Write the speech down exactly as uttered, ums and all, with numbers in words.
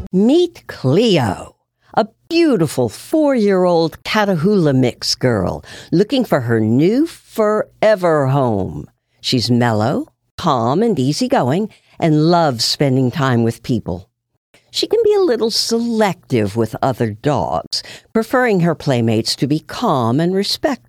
Meet Cleo, a beautiful four-year-old Catahoula mix girl looking for her new forever home. She's mellow, calm, and easygoing, and loves spending time with people. She can be a little selective with other dogs, preferring her playmates to be calm and respectful.